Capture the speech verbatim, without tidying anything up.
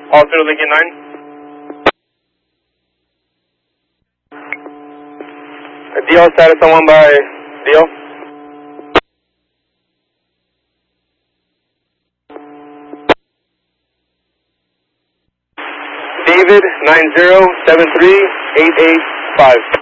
Officer Lincoln nine. D L status on one by D L. David nine zero seven three eight eight five.